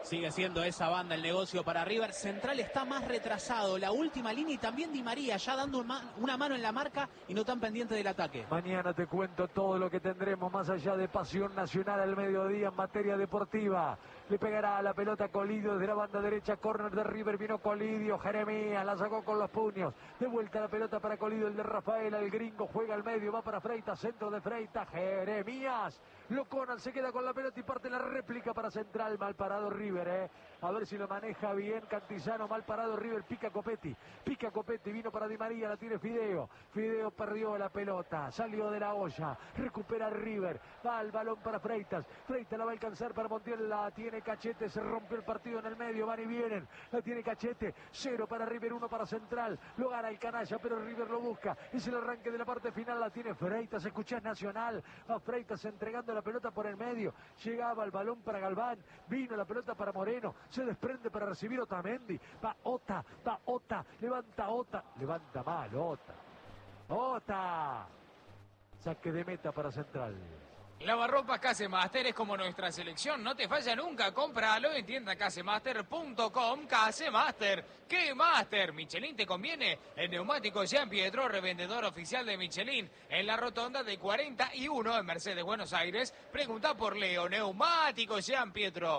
Sigue siendo esa banda el negocio para River. Central está más retrasado. La última línea y también Di María ya dando una mano en la marca y no tan pendiente del ataque. Mañana te cuento todo lo que tendremos más allá de Pasión Nacional al mediodía en materia deportiva. Le pegará a la pelota Colidio desde la banda derecha. Córner de River. Vino Colidio. Jeremías la sacó con los puños. De vuelta la pelota para Colidio. El de Rafael, el gringo. Juega al medio. Va para Freitas. Centro de Freitas. Jeremías. Loconan se queda con la pelota y parte la réplica para Central. Mal parado River, A ver si lo maneja bien Cantizano. Mal parado River. Pica Copetti. Vino para Di María. La tiene Fideo. Fideo perdió la pelota. Salió de la olla. Recupera River. Va el balón para Freitas. Freitas la va a alcanzar para Montiel. La tiene Cachete. Se rompió el partido en el medio. Van y vienen. La tiene Cachete. 0 para River, 1 para Central. Lo gana el canalla, pero River lo busca. Es el arranque de la parte final. La tiene Freitas. Escuchás Nacional. A Freitas entregando la pelota por el medio. Llegaba el balón para Galván. Vino la pelota para Moreno. Se desprende para recibir Otamendi. Va Ota. Levanta Ota. Levanta mal Ota. Saque de meta para Central. Lavarropas Casemaster es como nuestra selección, no te falla nunca, cómpralo en tienda casemaster.com. Casemaster, ¿qué Master? Michelin te conviene. El neumático Jean Pietro, revendedor oficial de Michelin, en la rotonda de 41 en Mercedes, Buenos Aires. Pregunta por Leo, neumático Jean Pietro.